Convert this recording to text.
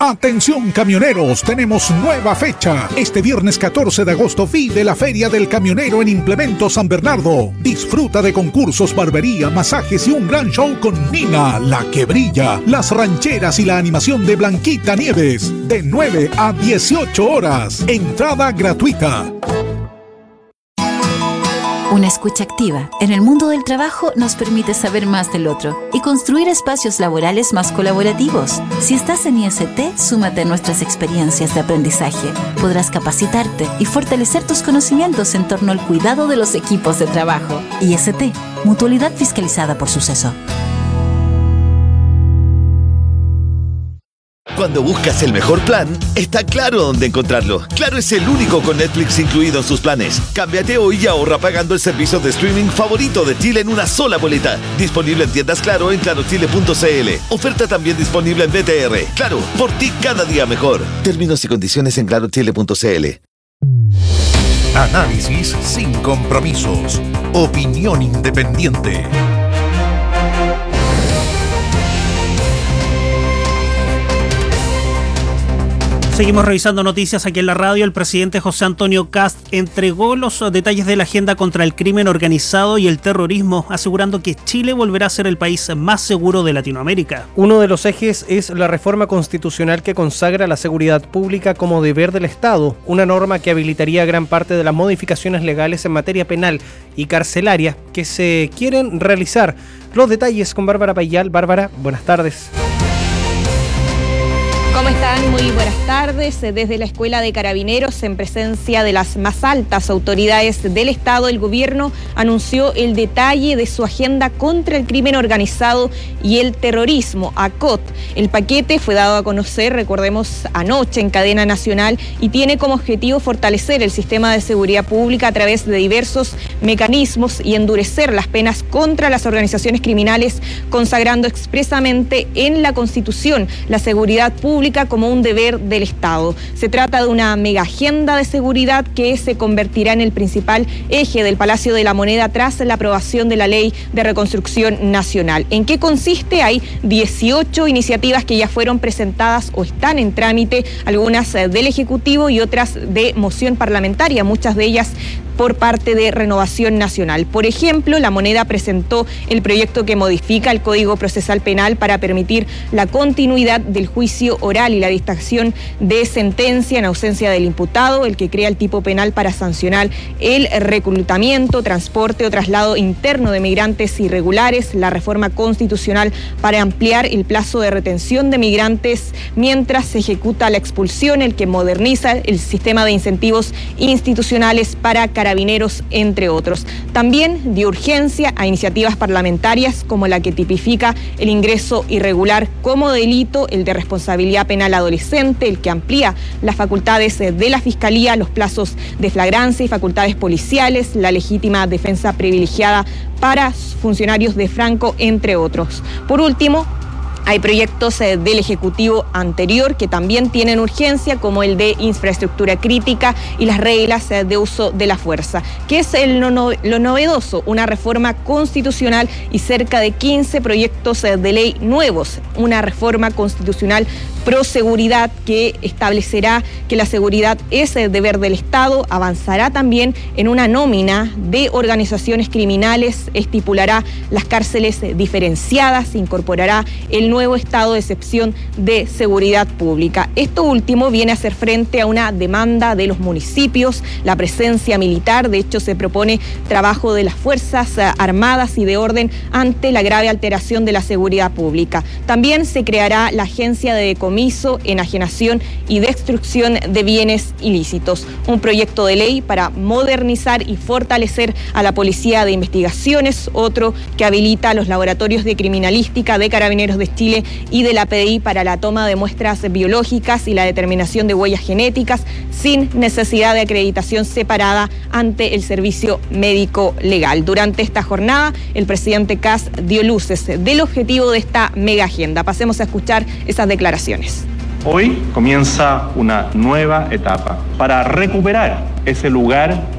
Atención camioneros, tenemos nueva fecha. Este viernes 14 de agosto vive la Feria del Camionero en Implemento San Bernardo. Disfruta de concursos, barbería, masajes y un gran show con Nina, la que brilla, las rancheras y la animación de Blanquita Nieves. De 9 a 18 horas. Entrada gratuita. Una escucha activa en el mundo del trabajo nos permite saber más del otro y construir espacios laborales más colaborativos. Si estás en IST, súmate a nuestras experiencias de aprendizaje. Podrás capacitarte y fortalecer tus conocimientos en torno al cuidado de los equipos de trabajo. IST, Mutualidad Fiscalizada por Suceso. Cuando buscas el mejor plan, está Claro dónde encontrarlo. Claro es el único con Netflix incluido en sus planes. Cámbiate hoy y ahorra pagando el servicio de streaming favorito de Chile en una sola boleta. Disponible en tiendas Claro en clarochile.cl. Oferta también disponible en BTR. Claro, por ti cada día mejor. Términos y condiciones en clarochile.cl. Análisis sin compromisos. Opinión independiente. Seguimos revisando noticias aquí en la radio. El presidente José Antonio Kast entregó los detalles de la agenda contra el crimen organizado y el terrorismo, asegurando que Chile volverá a ser el país más seguro de Latinoamérica. Uno de los ejes es la reforma constitucional que consagra la seguridad pública como deber del Estado, una norma que habilitaría gran parte de las modificaciones legales en materia penal y carcelaria que se quieren realizar. Los detalles con Bárbara Payal. Bárbara, buenas tardes. ¿Cómo están? Muy buenas tardes. Desde la Escuela de Carabineros, en presencia de las más altas autoridades del Estado, el gobierno anunció el detalle de su agenda contra el crimen organizado y el terrorismo, ACOT. El paquete fue dado a conocer, recordemos, anoche en cadena nacional y tiene como objetivo fortalecer el sistema de seguridad pública a través de diversos mecanismos y endurecer las penas contra las organizaciones criminales, consagrando expresamente en la Constitución la seguridad pública como un deber del Estado. Se trata de una mega agenda de seguridad que se convertirá en el principal eje del Palacio de la Moneda tras la aprobación de la Ley de Reconstrucción Nacional. ¿En qué consiste? Hay 18 iniciativas que ya fueron presentadas o están en trámite, algunas del Ejecutivo y otras de moción parlamentaria, muchas de ellas por parte de Renovación Nacional. Por ejemplo, la Moneda presentó el proyecto que modifica el Código Procesal Penal para permitir la continuidad del juicio oral y la dictación de sentencia en ausencia del imputado, el que crea el tipo penal para sancionar el reclutamiento, transporte o traslado interno de migrantes irregulares, la reforma constitucional para ampliar el plazo de retención de migrantes mientras se ejecuta la expulsión, el que moderniza el sistema de incentivos institucionales para Carabineros, entre otros. También dio urgencia a iniciativas parlamentarias como la que tipifica el ingreso irregular como delito, el de responsabilidad penal adolescente, el que amplía las facultades de la Fiscalía, los plazos de flagrancia y facultades policiales, la legítima defensa privilegiada para funcionarios de Franco, entre otros. Por último, hay proyectos del Ejecutivo anterior que también tienen urgencia, como el de infraestructura crítica y las reglas de uso de la fuerza. ¿Qué es lo novedoso? Una reforma constitucional y cerca de 15 proyectos de ley nuevos. Una reforma constitucional pro seguridad que establecerá que la seguridad es el deber del Estado, avanzará también en una nómina de organizaciones criminales, estipulará las cárceles diferenciadas, incorporará el nuevo estado de excepción de seguridad pública. Esto último viene a hacer frente a una demanda de los municipios, la presencia militar. De hecho, se propone trabajo de las Fuerzas Armadas y de orden ante la grave alteración de la seguridad pública. También se creará la Agencia de Decomiso, Enajenación y Destrucción de Bienes Ilícitos. Un proyecto de ley para modernizar y fortalecer a la Policía de Investigaciones, otro que habilita a los laboratorios de criminalística de Carabineros de Chile y de la PDI para la toma de muestras biológicas y la determinación de huellas genéticas sin necesidad de acreditación separada ante el servicio médico legal. Durante esta jornada, el presidente Kast dio luces del objetivo de esta mega agenda. Pasemos a escuchar esas declaraciones. Hoy comienza una nueva etapa para recuperar ese lugar